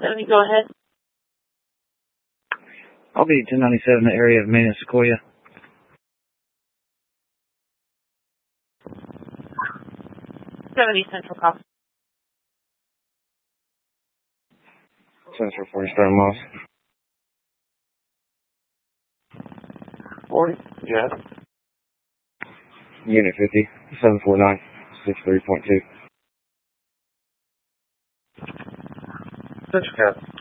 70, go ahead. I'll be 1097 in the area of Main and Sequoia. Central call. Central 40 Star Moss. 40, yeah. Unit 50, 749, 63.2. Central Cap.